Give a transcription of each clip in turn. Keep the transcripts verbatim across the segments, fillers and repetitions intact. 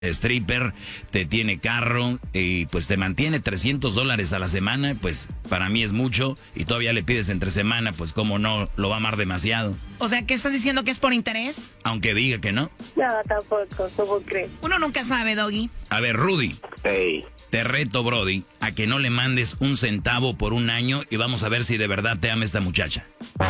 stripper, te tiene carro y pues te mantiene trescientos dólares a la semana, pues para mí es mucho y todavía le pides entre semana, pues cómo no, lo va a amar demasiado. O sea, ¿qué estás diciendo, que es por interés? Aunque diga que no. No, tampoco, ¿cómo crees? Uno nunca sabe, Doggy. A ver, Rudy. Hey. Te reto, Brody, a que no le mandes un centavo por un año y vamos a ver si de verdad te ama esta muchacha.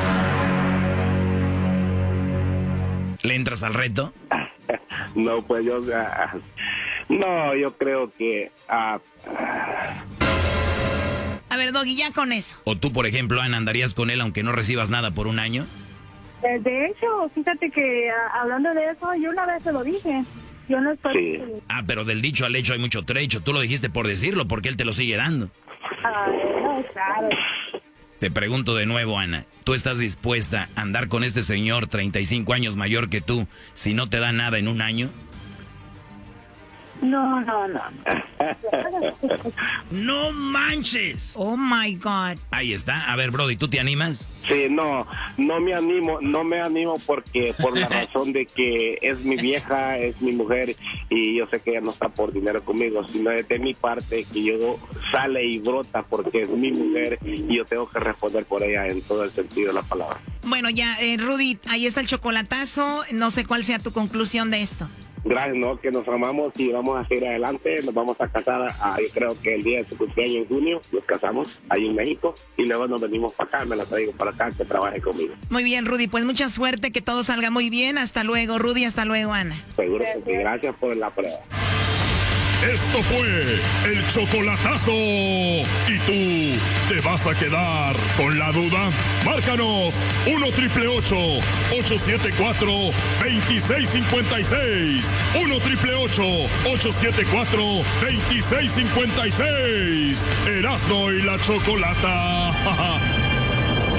¿Le entras al reto? No, pues yo... Uh, no, yo creo que... Uh, A ver, Doggy, ya con eso. ¿O tú, por ejemplo, Ana, andarías con él aunque no recibas nada por un año? De hecho, fíjate que uh, hablando de eso, yo una vez se lo dije. Yo no estoy... Sí. Ah, pero del dicho al hecho hay mucho trecho. Tú lo dijiste por decirlo, porque él te lo sigue dando. Ay, no, claro. Te pregunto de nuevo, Ana. ¿Tú estás dispuesta a andar con este señor treinta y cinco años mayor que tú si no te da nada en un año? No, no, no. ¡No manches! Oh, my God. Ahí está. A ver, Brody, ¿tú te animas? Sí, no, no me animo, no me animo porque por la razón de que es mi vieja, es mi mujer y yo sé que ella no está por dinero conmigo, sino es de mi parte que yo sale y brota porque es mi mujer y yo tengo que responder por ella en todo el sentido de la palabra. Bueno, ya, eh, Rudy, ahí está el chocolatazo. No sé cuál sea tu conclusión de esto. Gracias, ¿no? Que nos amamos y vamos a seguir adelante. Nos vamos a casar, a, yo creo que el día de su cumpleaños en junio, nos casamos ahí en México y luego nos venimos para acá, me la traigo para acá, que trabaje conmigo. Muy bien, Rudy, pues mucha suerte, que todo salga muy bien. Hasta luego, Rudy, hasta luego, Ana. Seguro que sí, gracias por la prueba. Esto fue el chocolatazo. ¿Y tú te vas a quedar con la duda? Márcanos uno triple ocho, ocho siete cuatro, dos seis cinco seis. uno triple ocho, ocho siete cuatro, dos seis cinco seis. Erasmo y la Chocolata.